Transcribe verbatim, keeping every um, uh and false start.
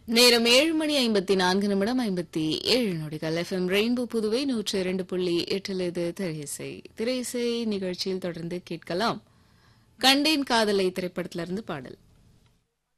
நேரம் ஏழு மணி ஐம்பத்தி நான்கு நிமிடம் ஐம்பத்தி ஏழு நொடிகள். எஃப்எம் ரெயின்போ புதுவை நூற்று இரண்டு புள்ளி எட்டில் இது திரையிசை. திரையிசை நிகழ்ச்சியில் தொடர்ந்து கேட்கலாம். கண்டேன் காதலை திரைப்படத்திலிருந்து பாடல்.